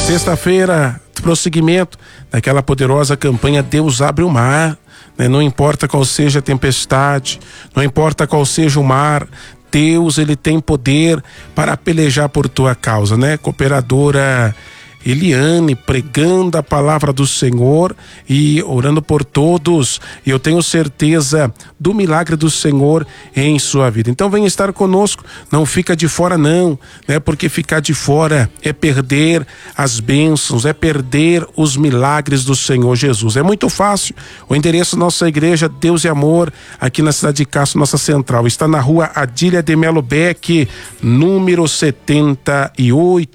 Sexta-feira, prosseguimento daquela poderosa campanha Deus abre o mar, né? Não importa qual seja a tempestade, não importa qual seja o mar, Deus, ele tem poder para pelejar por tua causa, né? Cooperadora Eliane pregando a palavra do Senhor e orando por todos, e eu tenho certeza do milagre do Senhor em sua vida. Então vem estar conosco, não fica de fora não, né? Porque ficar de fora é perder as bênçãos, é perder os milagres do Senhor Jesus. É muito fácil. O endereço da nossa igreja Deus e Amor, aqui na cidade de Castro, nossa central, está na rua Adília de Melo Beck, número 78.